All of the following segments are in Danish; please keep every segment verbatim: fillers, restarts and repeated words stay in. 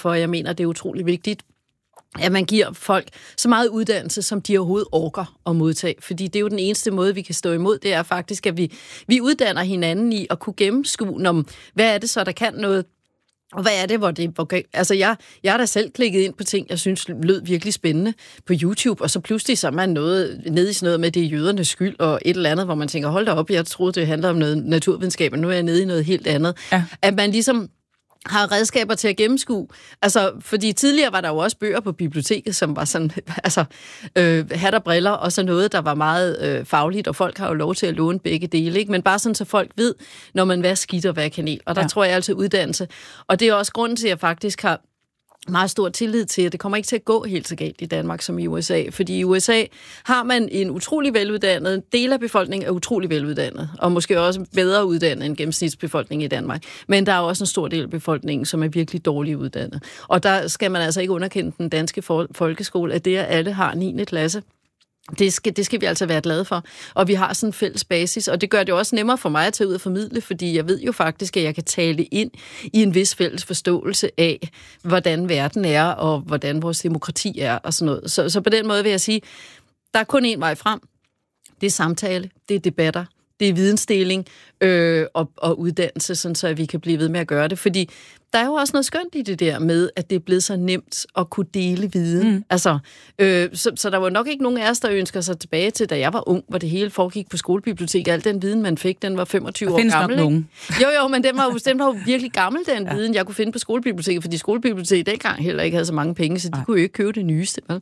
derfor jeg mener, det er utrolig vigtigt, at man giver folk så meget uddannelse, som de overhovedet orker at modtage. Fordi det er jo den eneste måde, vi kan stå imod. Det er faktisk, at vi, vi uddanner hinanden i at kunne gennemskue, om, hvad er det så, der kan noget. Og hvad er det, hvor det... Hvor, altså, jeg, jeg har da selv klikket ind på ting, jeg synes lød virkelig spændende på YouTube, og så pludselig så er man noget, nede i sådan noget med, det er jødernes skyld, og et eller andet, hvor man tænker, hold da op, jeg troede, det handler om noget naturvidenskab, og nu er jeg nede i noget helt andet. Ja. At man ligesom har redskaber til at gennemskue. Altså, fordi tidligere var der jo også bøger på biblioteket, som var sådan, altså, øh, hat og briller, og så noget, der var meget øh, fagligt, og folk har jo lov til at låne begge dele, ikke? Men bare sådan, så folk ved, når man hvad er skidt og hvad er kanel. Og der ja. tror jeg altid uddannelse. Og det er også grunden til, at jeg faktisk har meget stor tillid til, at det kommer ikke til at gå helt så galt i Danmark som i U S A. Fordi i U S A har man en utrolig veluddannet, en del af befolkningen er utrolig veluddannet, og måske også bedre uddannet end gennemsnitsbefolkningen i Danmark. Men der er også en stor del af befolkningen, som er virkelig dårligt uddannet. Og der skal man altså ikke underkende den danske folkeskole, at det, at alle har niende klasse. Det skal, det skal vi altså være glade for. Og vi har sådan en fælles basis, og det gør det også nemmere for mig at tage ud og formidle, fordi jeg ved jo faktisk, at jeg kan tale ind i en vis fælles forståelse af, hvordan verden er, og hvordan vores demokrati er, og sådan noget. Så, så på den måde vil jeg sige, der er kun én vej frem. Det er samtale, det er debatter, det er vidensdeling øh, og, og uddannelse, sådan så vi kan blive ved med at gøre det. Fordi der er jo også noget skønt i det der med, at det er blevet så nemt at kunne dele viden. Mm. Altså, øh, så, så der var nok ikke nogen af os, der ønsker sig tilbage til, da jeg var ung, hvor det hele foregik på skolebibliotek. Al den viden, man fik, den var femogtyve år gammel. Nogen. Jo, jo, men den var, jo, den var jo virkelig gammel, den ja. viden, jeg kunne finde på skolebiblioteket, fordi skolebiblioteket dengang heller ikke havde så mange penge, så de Ej. kunne jo ikke købe det nyeste. Vel?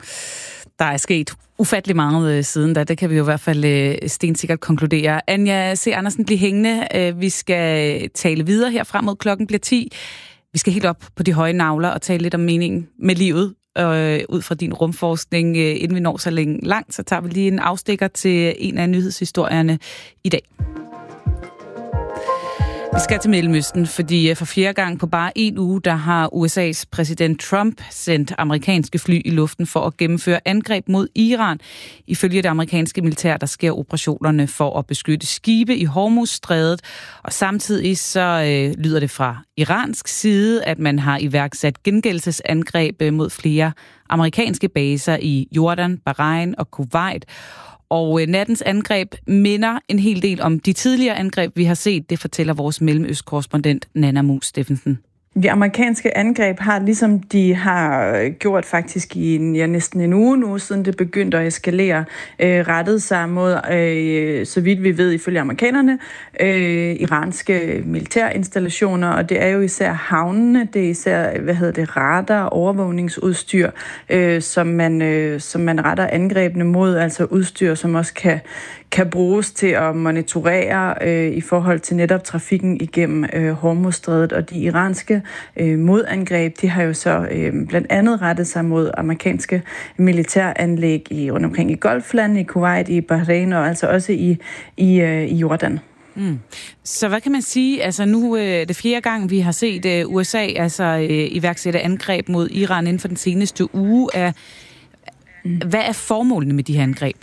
Der er sket ufattelig meget øh, siden da. Det kan vi jo i hvert fald øh, stensikkert konkludere. Anja C. Andersen, bliv hængende. Øh, vi skal tale videre her frem mod klokken bliver ti. Vi skal helt op på de høje nagler og tale lidt om meningen med livet. Øh, ud fra din rumforskning. Øh, inden vi når så længe langt, så tager vi lige en afstikker til en af nyhedshistorierne i dag. Vi skal til Mellemøsten, fordi for fjerde gang på bare en uge, der har U S A's præsident Trump sendt amerikanske fly i luften for at gennemføre angreb mod Iran. Ifølge det amerikanske militær, der sker operationerne for at beskytte skibe i Hormuzstrædet. Og samtidig så øh, lyder det fra iransk side, at man har iværksat gengældelsesangreb mod flere amerikanske baser i Jordan, Bahrain og Kuwait. Og nattens angreb minder en hel del om de tidligere angreb, vi har set. Det fortæller vores Mellemøst-korrespondent Nanna Mus Steffensen. De amerikanske angreb har, ligesom de har gjort faktisk i en, ja, næsten en uge nu, siden det begyndte at eskalere, øh, rettet sig mod, øh, så vidt vi ved ifølge amerikanerne, øh, iranske militærinstallationer, og det er jo især havnene, det er især, hvad hedder det, radar, overvågningsudstyr, øh, som, man, øh, som man retter angrebene mod, altså udstyr, som også kan, kan bruges til at monitorere øh, i forhold til netop trafikken igennem øh, Hormuzstrædet, og de iranske øh, modangreb, de har jo så øh, blandt andet rettet sig mod amerikanske militæranlæg i, rundt omkring i Golflandet, i Kuwait, i Bahrain og altså også i, i, øh, i Jordan. Mm. Så hvad kan man sige? Altså nu øh, det fjerde gang, vi har set øh, U S A altså øh, iværksætte angreb mod Iran inden for den seneste uge. Er, mm. Hvad er formålene med de her angreb?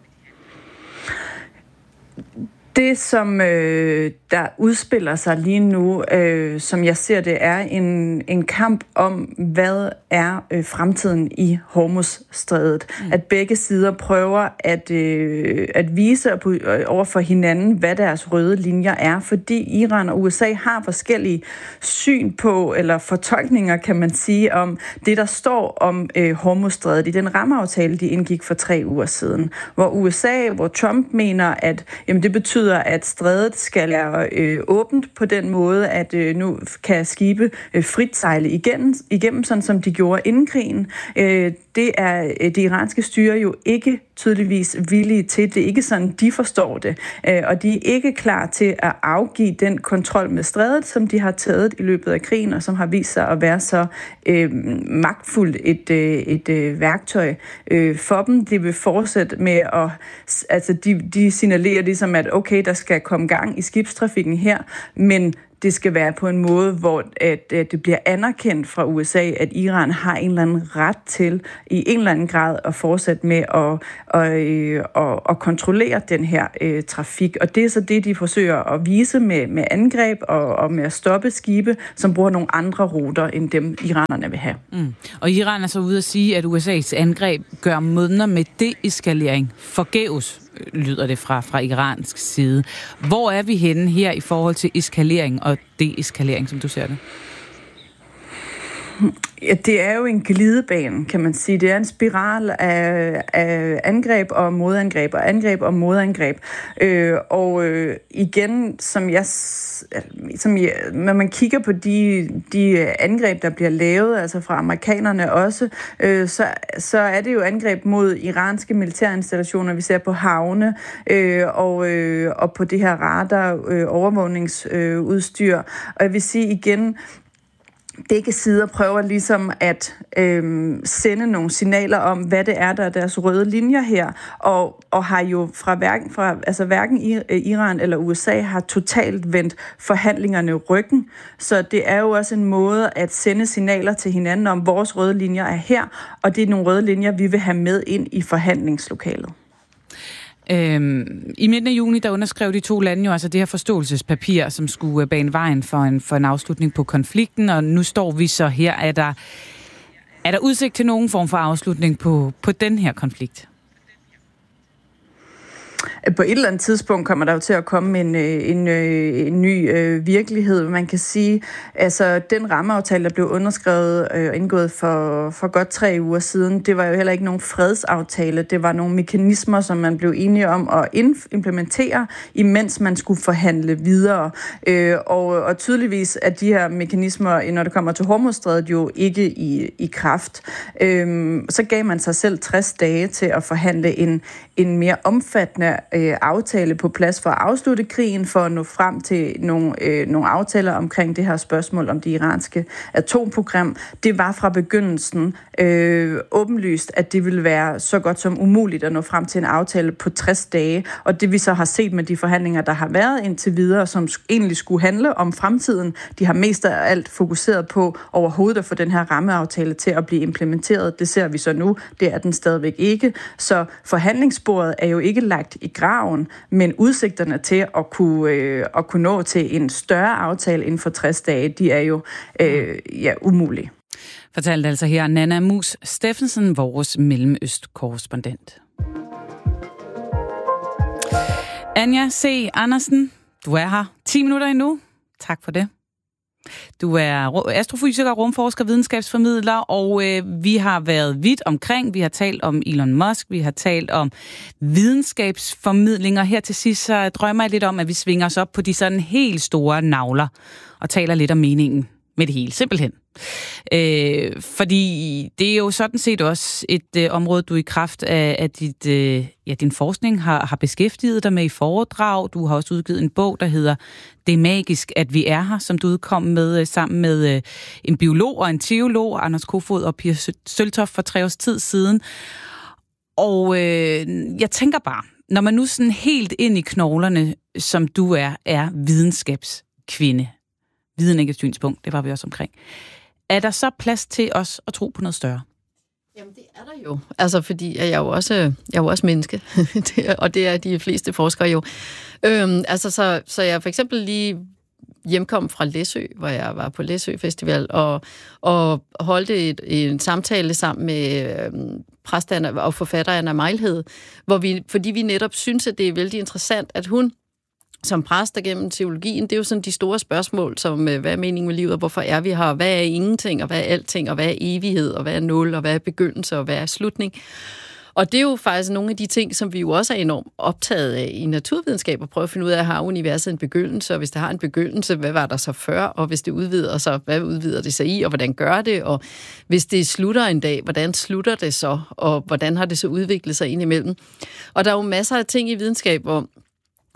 Det, som øh, der udspiller sig lige nu, øh, som jeg ser det, er en, en kamp om, hvad er øh, fremtiden i Hormuzstrædet. Mm. At begge sider prøver at, øh, at vise på, øh, over for hinanden, hvad deres røde linjer er, fordi Iran og U S A har forskellige syn på, eller fortolkninger, kan man sige, om det, der står om øh, Hormuzstrædet i den rammeaftale, de indgik for tre uger siden. Hvor U S A, hvor Trump mener, at jamen, det betyder, at strædet skal være øh, åbent på den måde, at øh, nu kan skibe øh, frit sejle igennem, igennem, sådan som de gjorde inden krigen. Øh, det er øh, det iranske styre jo ikke tydeligvis villige til. Det er ikke sådan, de forstår det. Øh, og de er ikke klar til at afgive den kontrol med strædet, som de har taget i løbet af krigen, og som har vist sig at være så øh, magtfuldt et, øh, et øh, værktøj øh, for dem. Det vil fortsætte med at... Altså, de, de signalerer ligesom, at okay, der skal komme gang i skibstrafikken her, men det skal være på en måde, hvor at, at det bliver anerkendt fra U S A, at Iran har en eller anden ret til i en eller anden grad at fortsætte med at, at, at, at kontrollere den her øh, trafik. Og det er så det, de forsøger at vise med, med angreb og, og med at stoppe skibe, som bruger nogle andre ruter, end dem iranerne vil have. Mm. Og Iran er så ude at sige, at U S A's angreb gør måneder med deeskalering forgæves, lyder det fra, fra iransk side. Hvor er vi henne her i forhold til eskalering og deeskalering, som du ser det? Ja, det er jo en glidebane, kan man sige. Det er en spiral af, af angreb og modangreb, og angreb og modangreb. Øh, og øh, igen, som jeg, som jeg, når man kigger på de, de angreb, der bliver lavet, altså fra amerikanerne også, øh, så, så er det jo angreb mod iranske militærinstallationer, vi ser på havne, øh, og, øh, og på det her radar øh, overvågningsudstyr. Øh, og jeg vil sige igen, begge sider prøver ligesom at øhm, sende nogle signaler om, hvad det er, der er deres røde linjer her, og, og har jo fra hverken, fra, altså hverken Iran eller U S A har totalt vendt forhandlingerne ryggen, så det er jo også en måde at sende signaler til hinanden om, vores røde linjer er her, og det er nogle røde linjer, vi vil have med ind i forhandlingslokalet. Øhm, I midten af juni, der underskrev de to lande jo altså det her forståelsespapir, som skulle bane vejen for en, for en afslutning på konflikten, og nu står vi så her. Er der, er der udsigt til nogen form for afslutning på, på den her konflikt? På et eller andet tidspunkt kommer der jo til at komme en, en, en ny øh, virkelighed. Man kan sige, altså den rammeaftale, der blev underskrevet og øh, indgået for, for godt tre uger siden, det var jo heller ikke nogen fredsaftale. Det var nogle mekanismer, som man blev enige om at implementere, imens man skulle forhandle videre. Øh, og, og tydeligvis er de her mekanismer, når det kommer til Hormuzstrædet, jo ikke i, i kraft. Øh, så gav man sig selv tres dage til at forhandle en, en mere omfattende øh, aftale på plads for at afslutte krigen, for at nå frem til nogle, øh, nogle aftaler omkring det her spørgsmål om det iranske atomprogram. Det var fra begyndelsen øh, åbenlyst, at det ville være så godt som umuligt at nå frem til en aftale på tres dage, og det vi så har set med de forhandlinger, der har været indtil videre, som egentlig skulle handle om fremtiden, de har mest af alt fokuseret på overhovedet at få den her rammeaftale til at blive implementeret. Det ser vi så nu, det er den stadigvæk ikke. Så forhandlingsbordet er jo ikke lagt i graven, men udsigterne til at kunne, øh, at kunne nå til en større aftale inden for tres dage, de er jo øh, ja, umulige. Fortalte altså her Nanna Mus Steffensen, vores Mellemøst-korrespondent. Anja C. Andersen, du er her ti minutter endnu. Tak for det. Du er astrofysiker, rumforsker, videnskabsformidler, og øh, vi har været vidt omkring. Vi har talt om Elon Musk, vi har talt om videnskabsformidlinger. Her til sidst så drømmer jeg lidt om, at vi svinger os op på de sådan helt store navler og taler lidt om meningen med det hele, simpelthen. Øh, fordi det er jo sådan set også et øh, område, du i kraft af, af dit, øh, ja, din forskning har, har beskæftiget dig med i foredrag. Du har også udgivet en bog, der hedder Det er magisk, at vi er her, som du udkom med øh, sammen med øh, en biolog og en teolog, Anders Kofod og Pia Søltoft, for tre års tid siden. Og øh, jeg tænker bare, når man nu sådan helt ind i knoglerne, som du er, er videnskabskvinde, viden ikke et synspunkt, det var vi også omkring. Er der så plads til os at tro på noget større? Jamen, det er der jo. Altså, fordi jeg er jo også, jeg er jo også menneske, og det er de fleste forskere jo. Øhm, altså, så, så jeg for eksempel lige hjemkom fra Læsø, hvor jeg var på Læsø Festival, og, og holdt et, en samtale sammen med øhm, præst og forfatter Anna Mejlhed, hvor vi, fordi vi netop synes, at det er vældig interessant, at hun som præster gennem teologien, det er jo sådan de store spørgsmål, som hvad er meningen med livet, og hvorfor er vi her, hvad er ingenting, og hvad er alting, og hvad er evighed, og hvad er nul, og hvad er begyndelse, og hvad er slutning. Og det er jo faktisk nogle af de ting, som vi jo også er enormt optaget af i naturvidenskab, og prøve at finde ud af, har universet en begyndelse, og hvis det har en begyndelse, hvad var der så før, og hvis det udvider sig, hvad udvider det sig i, og hvordan gør det, og hvis det slutter en dag, hvordan slutter det så, og hvordan har det så udviklet sig ind imellem. Og der er jo masser af ting i videnskab, hvor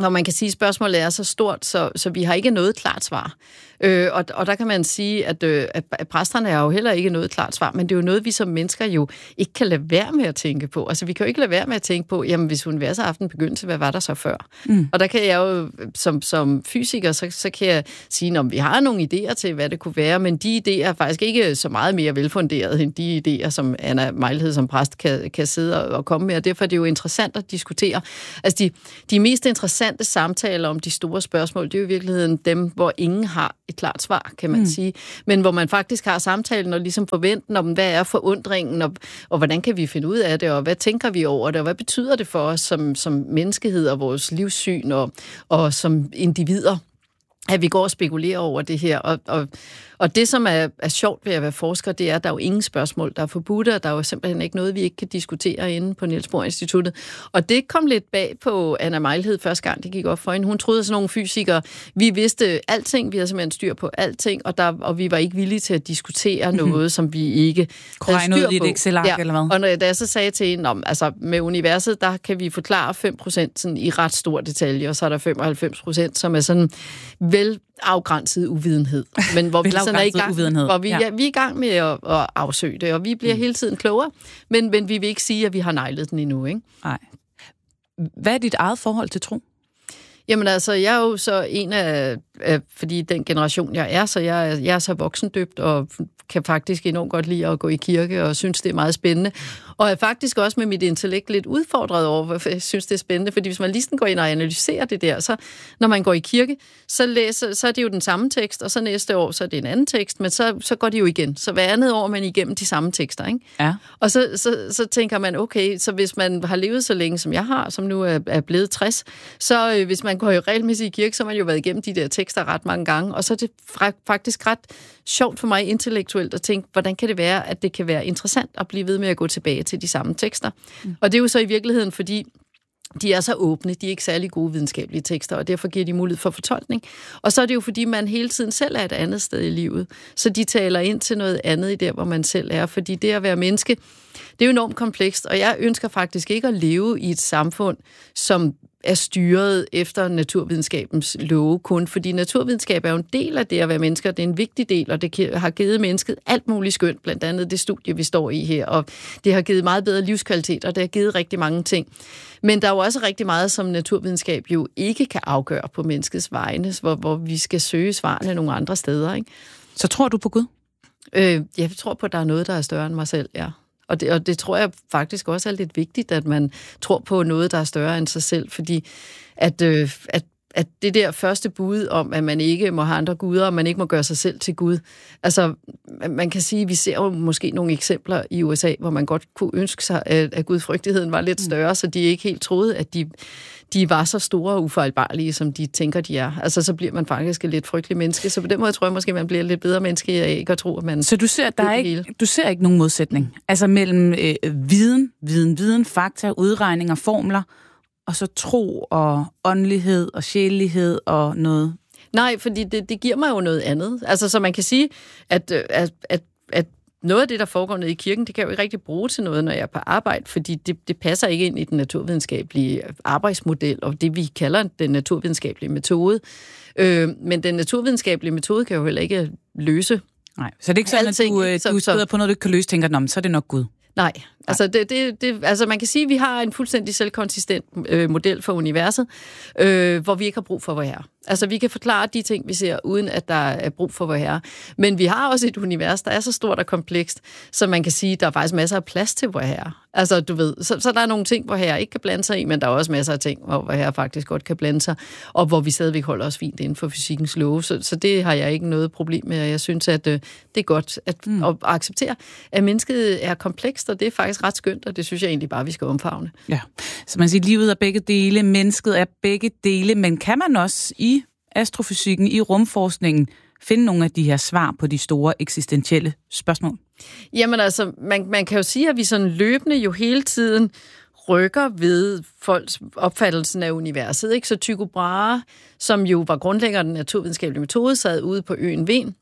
hvor man kan sige, at spørgsmålet er så stort, så, så vi har ikke noget klart svar. Øh, og, og der kan man sige, at, øh, at præsterne har jo heller ikke noget klart svar, men det er jo noget, vi som mennesker jo ikke kan lade være med at tænke på. Altså, vi kan jo ikke lade være med at tænke på, jamen, hvis universet har haft en begyndelse, hvad var der så før? Mm. Og der kan jeg jo, som, som fysiker, så, så kan jeg sige, at vi har nogle idéer til, hvad det kunne være, men de idéer er faktisk ikke så meget mere velfunderet, end de idéer, som Anna Mejlhed som præst kan, kan sidde og komme med, og derfor er det jo interessant at diskutere. Altså, de, de mest interessante samtaler om de store spørgsmål, det er jo i virkeligheden dem, hvor ingen har et klart svar, kan man mm. sige. Men hvor man faktisk har samtalen og ligesom forventen om, hvad er forundringen, og, og hvordan kan vi finde ud af det, og hvad tænker vi over det, og hvad betyder det for os som, som menneskehed og vores livssyn, og, og som individer, at vi går og spekulerer over det her. Og, og, og det, som er, er sjovt ved at være forsker, det er, at der er jo ingen spørgsmål, der er forbudte, og der er jo simpelthen ikke noget, vi ikke kan diskutere inde på Niels Bohr Instituttet. Og det kom lidt bag på Anna Mejlhed første gang, det gik op for hende. Hun troede, at sådan nogle fysikere, vi vidste alting, vi havde simpelthen styr på alting, og, der, og vi var ikke villige til at diskutere mm-hmm. noget, som vi ikke havde styr på. Regne ud i et Excel-ark, ja. Eller hvad? Og når jeg, da jeg så sagde til hende, om, altså med universet, der kan vi forklare fem procent sådan, i ret stor detalje, og så er der femoghalvfems procent, som er sådan vel afgrænset uvidenhed. Men hvor vi sådan er i gang, hvor vi, ja. vi er i gang med at, at afsøge det, og vi bliver mm. hele tiden klogere, men, men vi vil ikke sige, at vi har neglet den endnu, ikke? Nej. Hvad er dit eget forhold til tro? Jamen altså, jeg er jo så en af, af fordi den generation, jeg er, så jeg, jeg er så voksendøbt, og kan faktisk enormt godt lide at gå i kirke, og synes, det er meget spændende. Og er faktisk også med mit intellekt lidt udfordret over, hvorfor jeg synes, det er spændende, fordi hvis man lige sådan går ind og analyserer det der, så når man går i kirke, så, læser, så er det jo den samme tekst, og så næste år, så er det en anden tekst, men så, så går det jo igen. Så hver andet år er man igennem de samme tekster, ikke? Ja. Og så, så, så tænker man, okay, så hvis man har levet så længe, som jeg har, som nu er, er blevet tres, så øh, hvis man går jo regelmæssigt i kirke, så har man jo været igennem de der tekster ret mange gange, og så er det faktisk ret sjovt for mig intellektuelt at tænke, hvordan kan det være, at det kan være interessant at blive ved med at gå tilbage til de samme tekster. Mm. Og det er jo så i virkeligheden, fordi de er så åbne, de er ikke særlig gode videnskabelige tekster, og derfor giver de mulighed for fortolkning. Og så er det jo, fordi man hele tiden selv er et andet sted i livet, så de taler ind til noget andet i der, hvor man selv er, fordi det at være menneske, det er jo enormt komplekst, og jeg ønsker faktisk ikke at leve i et samfund, som er styret efter naturvidenskabens love kun, fordi naturvidenskab er jo en del af det at være mennesker, det er en vigtig del, og det har givet mennesket alt muligt skønt, blandt andet det studie, vi står i her, og det har givet meget bedre livskvalitet, og det har givet rigtig mange ting. Men der er jo også rigtig meget, som naturvidenskab jo ikke kan afgøre på menneskets vegne, hvor, hvor vi skal søge svarene nogle andre steder, ikke? Så tror du på Gud? Øh, jeg tror på, at der er noget, der er større end mig selv, ja. Og det, og det tror jeg faktisk også er lidt vigtigt, at man tror på noget, der er større end sig selv, fordi at, øh, at, at det der første bud om, at man ikke må have andre guder, og man ikke må gøre sig selv til Gud, altså man kan sige, vi ser jo måske nogle eksempler i U S A, hvor man godt kunne ønske sig, at, at gudfrygtigheden var lidt større, mm. så de ikke helt troede, at de, de var så store og ufejlbarlige, som de tænker, de er. Altså så bliver man faktisk et lidt frygtelig menneske, så på den måde tror jeg måske, man bliver lidt bedre menneske af ikke at tro, at man... Så du ser, der er ikke, du ser ikke nogen modsætning? Altså mellem øh, viden, viden, viden, fakta, udregninger, formler, og så tro og åndelighed og sjælelighed og noget? Nej, fordi det, det giver mig jo noget andet. Altså, så man kan sige, at, at, at, at noget af det, der foregår nede i kirken, det kan jeg jo ikke rigtig bruge til noget, når jeg er på arbejde, fordi det, det passer ikke ind i den naturvidenskabelige arbejdsmodel, og det, vi kalder den naturvidenskabelige metode. Øh, men den naturvidenskabelige metode kan jo heller ikke løse. Nej, så det er ikke sådan, alting, at du, du støder på noget, du ikke kan løse, tænker, nå, så er det nok Gud. Nej, altså, det, det, det, altså man kan sige, at vi har en fuldstændig selvkonsistent øh, model for universet, øh, hvor vi ikke har brug for vor herre. Altså vi kan forklare de ting, vi ser, uden at der er brug for vor herre. Men vi har også et univers, der er så stort og komplekst, så man kan sige, at der er faktisk masser af plads til vor herre. Altså du ved, så, så der er nogle ting, hvor herre ikke kan blande sig i, men der er også masser af ting, hvor vor herre faktisk godt kan blande sig, og hvor vi stadigvæk holder os fint inden for fysikkens love. Så, så det har jeg ikke noget problem med, og jeg synes, at øh, det er godt at, mm. at acceptere, at mennesket er komplekst, og det er faktisk ret skønt, og det synes jeg egentlig bare, vi skal omfavne. Ja, så man siger, livet er begge dele, mennesket er begge dele, men kan man også i astrofysikken, i rumforskningen, finde nogle af de her svar på de store eksistentielle spørgsmål? Jamen altså, man, man kan jo sige, at vi sådan løbende jo hele tiden rykker ved folks opfattelsen af universet, ikke? Så Tycho Brahe, som jo var grundlægger af den naturvidenskabelige metode, sad ude på øen Hven,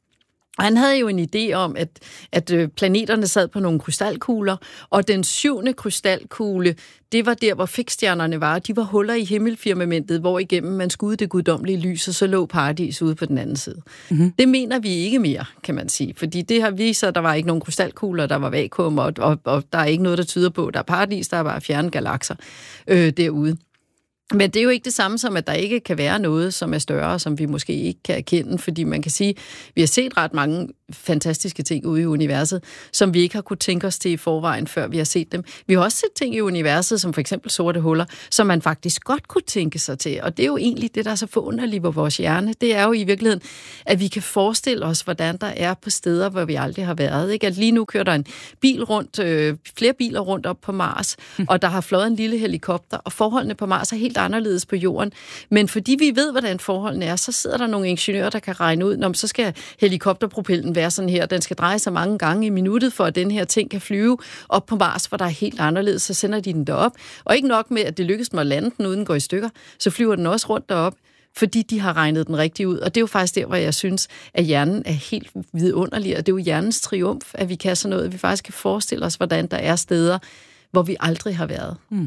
Og han havde jo en idé om, at, at planeterne sad på nogle krystalkugler, og den syvende krystalkugle, det var der, hvor fiksstjernerne var. De var huller i himmelfirmamentet, hvor igennem man skudde det guddommelige lys, og så lå paradis ude på den anden side. Mm-hmm. Det mener vi ikke mere, kan man sige, fordi det har vist sig, at der var ikke nogen krystalkugler, der var vakuum, og, og, og der er ikke noget, der tyder på, at der er paradis, der er bare fjerne galakser øh, derude. Men det er jo ikke det samme som, at der ikke kan være noget, som er større, som vi måske ikke kan erkende, fordi man kan sige, at vi har set ret mange fantastiske ting ude i universet, som vi ikke har kunne tænke os til i forvejen, før vi har set dem. Vi har også set ting i universet, som for eksempel sorte huller, som man faktisk godt kunne tænke sig til, og det er jo egentlig det, der er så forunderligt på vores hjerne. Det er jo i virkeligheden, at vi kan forestille os, hvordan der er på steder, hvor vi aldrig har været. Ikke? At lige nu kører der en bil rundt, øh, flere biler rundt op på Mars, og der har fløjet en lille helikopter, og forholdene på Mars er helt anderledes på jorden. Men fordi vi ved, hvordan forholdene er, så sidder der nogle ingeniører, der kan regne ud, når så skal helikopterpropellen være sådan her, den skal dreje sig mange gange i minuttet, for at den her ting kan flyve op på Mars, hvor der er helt anderledes, så sender de den derop. Og ikke nok med, at det lykkes med at lande den, uden den går i stykker, så flyver den også rundt derop, fordi de har regnet den rigtigt ud. Og det er jo faktisk der, hvor jeg synes, at hjernen er helt vidunderlig, og det er jo hjernens triumf, at vi kan sådan noget, at vi faktisk kan forestille os, hvordan der er steder, hvor vi aldrig har været. Mm.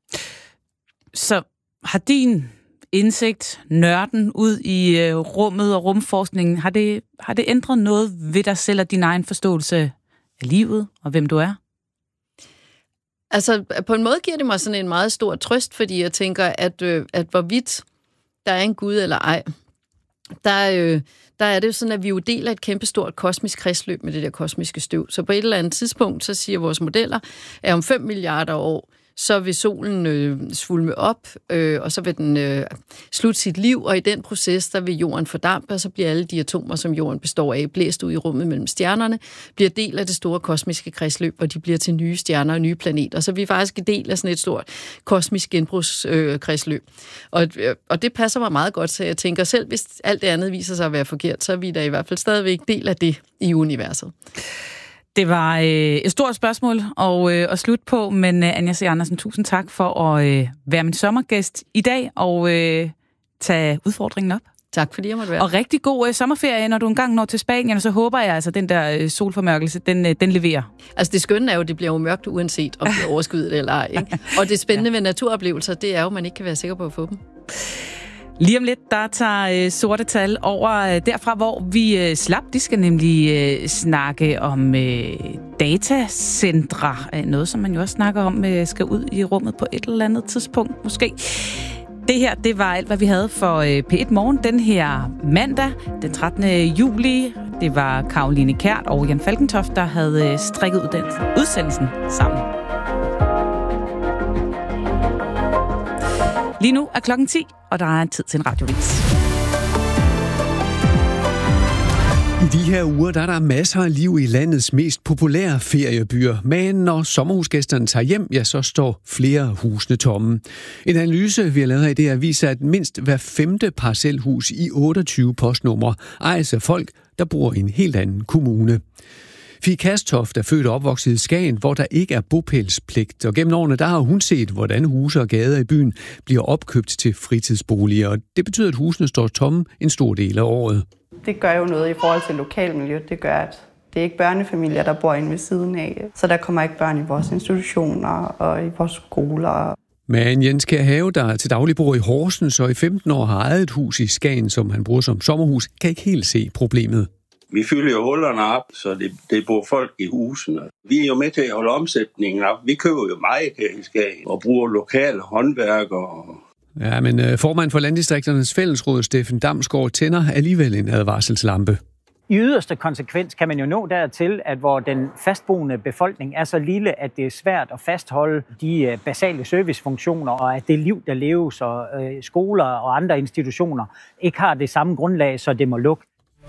Så har din indsigt, nørden ud i øh, rummet og rumforskningen, har det, har det ændret noget ved dig selv og din egen forståelse af livet og hvem du er? Altså, på en måde giver det mig sådan en meget stor trøst, fordi jeg tænker, at, øh, at hvorvidt der er en Gud eller ej, der, øh, der er det jo sådan, at vi jo deler et kæmpestort kosmisk kredsløb med det der kosmiske støv. Så på et eller andet tidspunkt, så siger vores modeller, at om fem milliarder år, så vil solen øh, svulme op, øh, og så vil den øh, slutte sit liv, og i den proces, der vil jorden fordampe, og så bliver alle de atomer, som jorden består af, blæst ud i rummet mellem stjernerne, bliver del af det store kosmiske kredsløb, hvor de bliver til nye stjerner og nye planeter. Så vi er faktisk en del af sådan et stort kosmisk genbrugskredsløb. Øh, og, øh, og det passer mig meget godt, så jeg tænker selv, hvis alt det andet viser sig at være forkert, så er vi da i hvert fald stadigvæk del af det i universet. Det var øh, et stort spørgsmål og, øh, at slutte på, men øh, Anja C. Andersen, tusind tak for at øh, være min sommergæst i dag og øh, tage udfordringen op. Tak fordi jeg måtte være. Og rigtig god øh, sommerferie, når du engang når til Spanien, og så håber jeg altså, at den der øh, solformørkelse, den, øh, den leverer. Altså det skønne er jo, at det bliver jo mørkt uanset, om det er overskyet eller ej. Ikke? Og det spændende ja. ved naturoplevelser, det er jo, at man ikke kan være sikker på at få dem. Lige om lidt, der tager øh, sorte tal over øh, derfra, hvor vi øh, slap. De skal nemlig øh, snakke om øh, datacentre. Øh, noget, som man jo også snakker om, øh, skal ud i rummet på et eller andet tidspunkt, måske. Det her, det var alt, hvad vi havde for øh, P et Morgen den her mandag, den trettende juli. Det var Karoline Kjært og Jan Falkentoft, der havde øh, strikket udsendelsen sammen. Lige nu er klokken ti, og der er tid til en radiovis. I de her uger der er der masser af liv i landets mest populære feriebyer, men når sommerhusgæsterne tager hjem, ja, så står flere husene tomme. En analyse, vi har lavet her i det her, viser, at mindst hver femte parcelhus i otteogtyve postnumre ejes af folk, der bor i en helt anden kommune. Fie Kastoft er født og opvokset i Skagen, hvor der ikke er bopælspligt, og gennem årene der har hun set, hvordan huse og gader i byen bliver opkøbt til fritidsboliger, og det betyder, at husene står tomme en stor del af året. Det gør jo noget i forhold til lokalmiljøet. Det gør, at det er ikke børnefamilier, der bor inde ved siden af, så der kommer ikke børn i vores institutioner og i vores skoler. Men Jens Kjær Have, der til daglig bor i Horsens og i femten år har ejet et hus i Skagen, som han bruger som sommerhus, kan ikke helt se problemet. Vi fylder jo hullerne op, så det, det bor folk i husene. Vi er jo med til at holde omsætningen op. Vi køber jo meget her i Skagen og bruger lokale håndværkere. Ja, men formand for Landdistrikternes Fællesråd, Steffen Damsgaard, tænder alligevel en advarselslampe. I yderste konsekvens kan man jo nå dertil, at hvor den fastboende befolkning er så lille, at det er svært at fastholde de basale servicefunktioner, og at det liv, der leves, og skoler og andre institutioner, ikke har det samme grundlag, så det må lukke.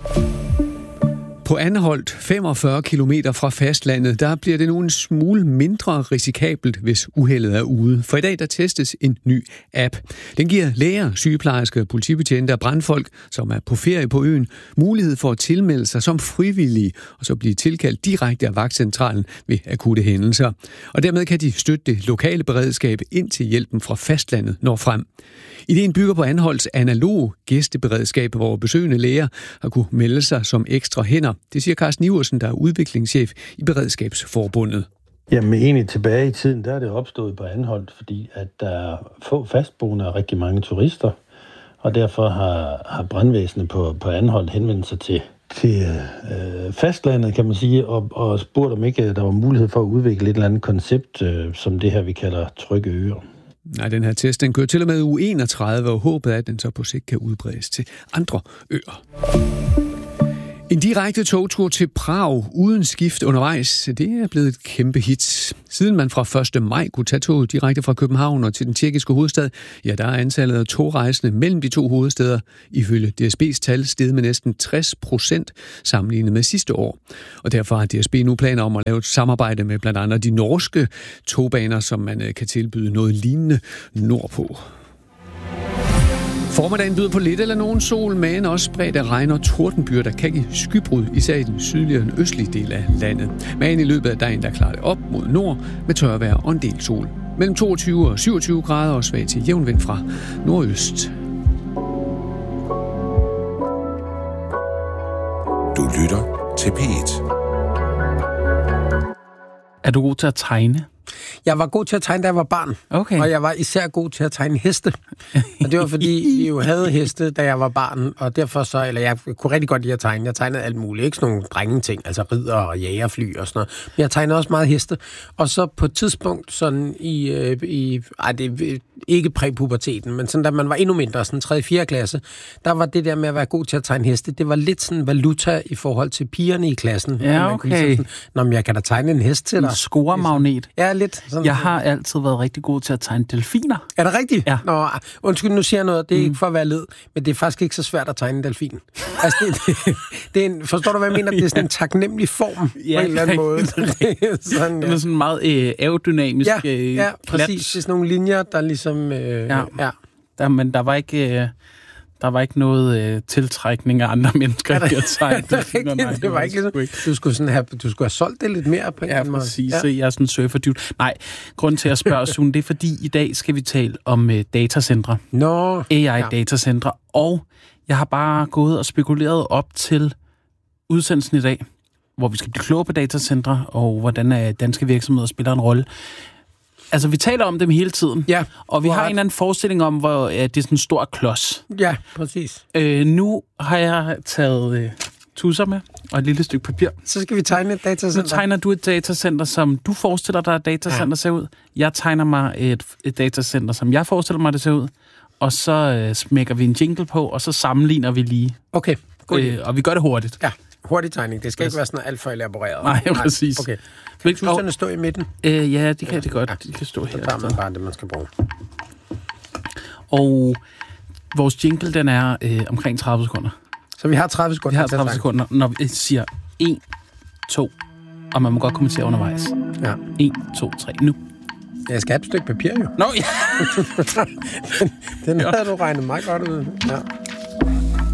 På Anholt, femogfyrre kilometer fra fastlandet, der bliver det nu en smule mindre risikabelt, hvis uheldet er ude. For i dag der testes en ny app. Den giver læger, sygeplejersker, politibetjente og brandfolk, som er på ferie på øen, mulighed for at tilmelde sig som frivillige, og så blive tilkaldt direkte af vagtcentralen ved akutte hændelser. Og dermed kan de støtte det lokale beredskab, indtil hjælpen fra fastlandet når frem. Ideen bygger på Anholts analoge gæsteberedskab, hvor besøgende læger har kunne melde sig som ekstra hænder, Det siger Carsten Iversen, der er udviklingschef i Beredskabsforbundet. Jamen egentlig tilbage i tiden, der er det opstået på Anholt, fordi at der er få fastboende og rigtig mange turister, og derfor har, har brandvæsenet på, på Anholt henvendt sig til, til øh, fastlandet, kan man sige, og, og spurgt om ikke der var mulighed for at udvikle et eller andet koncept, øh, som det her, vi kalder trygge øer. Nej, den her test, den kører til og med uge enogtredive, og håbet er, at den så på sigt kan udbredes til andre øer. En direkte togtur til Prag uden skift undervejs, det er blevet et kæmpe hit. Siden man fra første maj kunne tage toget direkte fra København og til den tjekkiske hovedstad, ja, der er antallet af togrejsende mellem de to hovedstæder ifølge D S B's tal steget med næsten tres procent sammenlignet med sidste år. Og derfor har D S B nu planer om at lave et samarbejde med blandt andet de norske togbaner, som man kan tilbyde noget lignende nordpå. Formiddagen byder på lidt eller nogen sol, men også spredt af regn og tordenbyer, der kan give skybrud, især i den sydlige og den østlige del af landet. Men i løbet af dagen, der klarer det op mod nord med tørvejr og en del sol. Mellem toogtyve og syvogtyve grader og svag til jævn vind fra nordøst. Du lytter til P et. Er du god til at tegne? Jeg var god til at tegne, da jeg var barn. Okay. Og jeg var især god til at tegne heste. Og det var, fordi vi jo havde heste, da jeg var barn. Og derfor så, eller jeg kunne rigtig godt lide at tegne. Jeg tegnede alt muligt. Ikke sådan nogle drengeting, altså ridder og jægerfly og sådan noget. Men jeg tegnede også meget heste. Og så på et tidspunkt, sådan i, øh, i ej, det er ikke præpuberteten, men sådan da man var endnu mindre, sådan tredje fjerde klasse, der var det der med at være god til at tegne heste. Det var lidt sådan valuta i forhold til pigerne i klassen. Ja, okay. Sådan, nå, men jeg kan da tegne en hest til dig. En scoremagnet. Ja, lidt. Sådan jeg har altid været rigtig god til at tegne delfiner. Er det rigtigt? Ja. Nå, undskyld, nu siger jeg noget. Det er mm. ikke for at være led, men det er faktisk ikke så svært at tegne en delfin. Altså, det, det, det er en, forstår du, hvad jeg mener? Det er sådan en taknemmelig form ja, på en eller anden måde. sådan, ja. Det er sådan meget øh, aerodynamisk. Ja, øh, ja præcis. Det er sådan nogle linjer, der ligesom... Øh, ja. ja. Der, men der var ikke... Øh, Der var ikke noget øh, tiltrækning af andre mennesker i at tegne. Det, det, nej, det var ikke ligesom... Du skulle, sådan have, du skulle have solgt det lidt mere på en ja, måde. Præcis. Ja, jeg er sådan en surfer-dude. Nej, grunden til at spørge, Sune, det er fordi, i dag skal vi tale om øh, datacentre. Nå. A I-datacentre. Ja. Og jeg har bare gået og spekuleret op til udsendelsen i dag, hvor vi skal blive klogere på datacentre, og hvordan øh, danske virksomheder spiller en rolle. Altså, vi taler om dem hele tiden, ja, og vi har en eller anden forestilling om, hvor øh, det er sådan en stor klods. Ja, præcis. Øh, nu har jeg taget øh, tusser med, og et lille stykke papir. Så skal vi tegne et datacenter. Nu tegner du et datacenter, som du forestiller dig, at datacenter ja. ser ud. Jeg tegner mig et, et datacenter, som jeg forestiller mig, det ser ud. Og så øh, smækker vi en jingle på, og så sammenligner vi lige. Okay, godt. Øh, og vi gør det hurtigt. Ja. Hurtig tegning. Det skal ikke være sådan alt for elaboreret. Nej, præcis. Okay. Vil tusserne stå i midten? Øh, ja, det kan ja. det godt. Ja. De kan stå her. Så tager man bare det, man skal bruge. Og vores jingle, den er øh, omkring tredive sekunder. Så vi har tredive sekunder? Vi har tredive sekunder, når vi siger en, to, og man må godt kommentere undervejs. Ja. en, to, tre, nu. Jeg skal have et stykke papir, jo. Nå, ja. den den ja. havde du regnet meget godt ud. Ja.